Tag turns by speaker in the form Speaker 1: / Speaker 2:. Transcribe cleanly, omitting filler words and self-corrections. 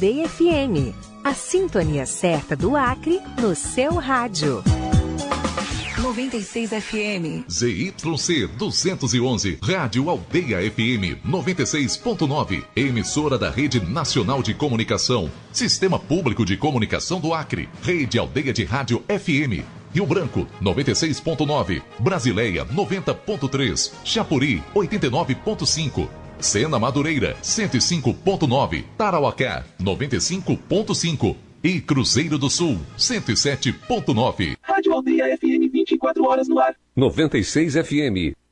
Speaker 1: Aldeia FM, a sintonia certa do Acre no seu rádio. 96 FM.
Speaker 2: ZYC 211, Rádio Aldeia FM 96.9, emissora da Rede Nacional de Comunicação, Sistema Público de Comunicação do Acre, Rede Aldeia de Rádio FM. Rio Branco, 96.9, Brasileia, 90.3, Chapuri, 89.5, Sena Madureira, 105.9, Tarauacá, 95.5 e Cruzeiro do Sul, 107.9.
Speaker 3: Rádio Aldeia FM, 24 horas no ar.
Speaker 4: 96 FM.